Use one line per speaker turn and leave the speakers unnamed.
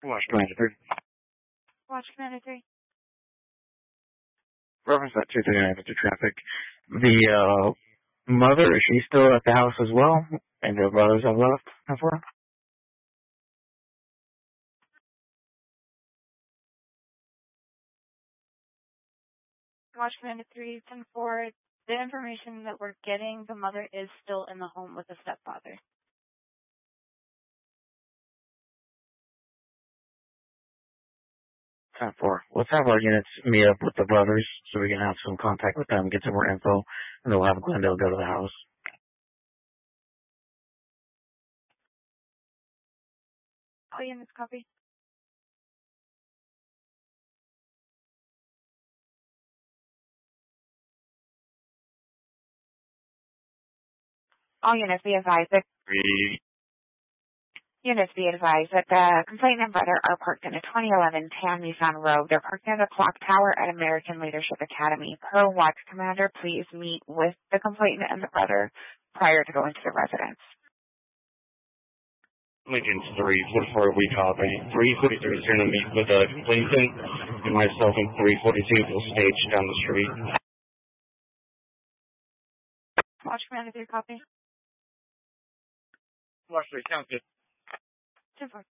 Watch Commander 3.
Watch Commander 3.
Reference that 239 to traffic. The mother, is she still at the house as well? And the brothers have left? How far?
Watch Commander 3, 10-4. The information that we're getting, the mother is still in the home with the stepfather.
10-4. Let's have our units meet up with the brothers so we can have some contact with them, get some more info, and then we'll have Glendale go to the house.
All units copy. All units be advised that the complainant and brother are parked in a 2011 Tan Nissan Rogue. They're parked near the clock tower at American Leadership Academy. Per Watch Commander, please meet with the complainant and the brother prior to going to the residence.
Lincoln 344, we copy. 343 is going to meet with the complainant, and myself and 342 will stage down the street.
Watch Commander 3, copy.
Watch 3, sounds good.
10-4.